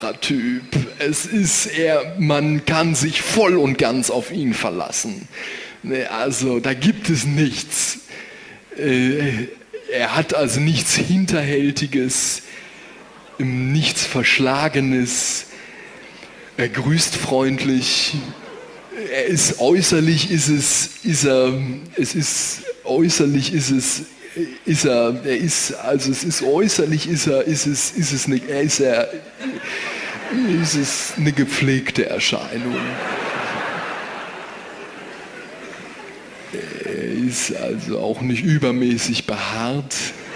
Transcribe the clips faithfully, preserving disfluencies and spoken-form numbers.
einfacher Typ. Es ist er, man kann sich voll und ganz auf ihn verlassen. Also da gibt es nichts. Er hat also nichts Hinterhältiges, nichts Verschlagenes. Er grüßt freundlich. Er ist äußerlich ist es, ist er, es ist äußerlich ist es, ist er, er ist, also es ist äußerlich ist er, ist es, ist es eine, er ist er, ist es eine gepflegte Erscheinung. Er ist also auch nicht übermäßig behaart.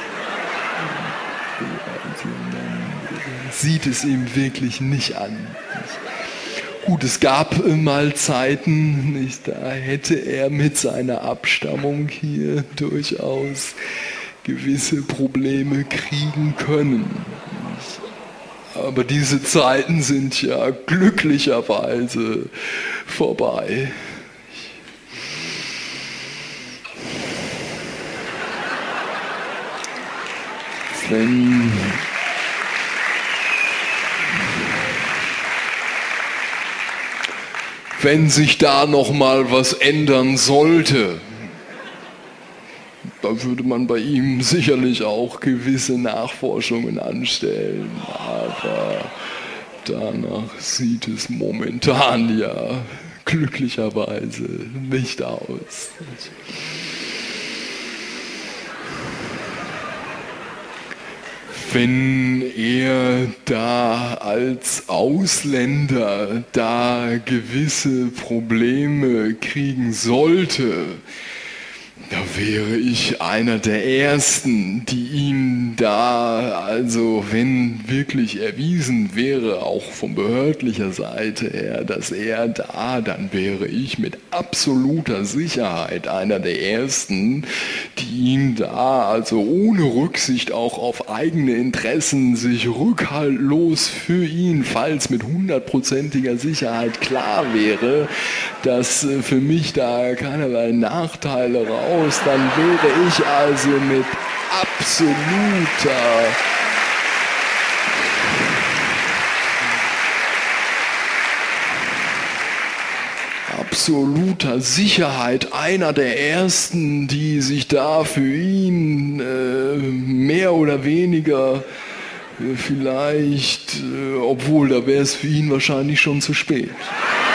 Also man sieht es ihm wirklich nicht an. Gut, es gab mal Zeiten, nicht, da hätte er mit seiner Abstammung hier durchaus gewisse Probleme kriegen können. Aber diese Zeiten sind ja glücklicherweise vorbei. Wenn Wenn sich da noch mal was ändern sollte, da würde man bei ihm sicherlich auch gewisse Nachforschungen anstellen. Aber danach sieht es momentan ja glücklicherweise nicht aus. Wenn er da als Ausländer da gewisse Probleme kriegen sollte, da wäre ich einer der Ersten, die ihn da, also wenn wirklich erwiesen wäre, auch von behördlicher Seite her, dass er da, dann wäre ich mit absoluter Sicherheit einer der Ersten, die ihn da, also ohne Rücksicht auch auf eigene Interessen, sich rückhaltlos für ihn, falls mit hundertprozentiger Sicherheit klar wäre, dass für mich da keinerlei Nachteile raus, dann wäre ich also mit absoluter absoluter Sicherheit einer der Ersten, die sich da für ihn äh, mehr oder weniger äh, vielleicht, äh, obwohl da wäre es für ihn wahrscheinlich schon zu spät.